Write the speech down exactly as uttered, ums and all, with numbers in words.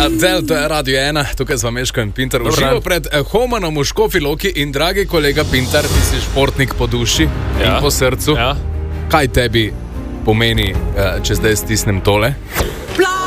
Adele, to je Radio ena, tukaj z vami Meško in Pintar. Uživo pred Homanom v Škofji Loki in dragi kolega Pintar, ti si športnik po duši ja. in po srcu. Ja. Kaj tebi pomeni, če zdaj stisnem tole?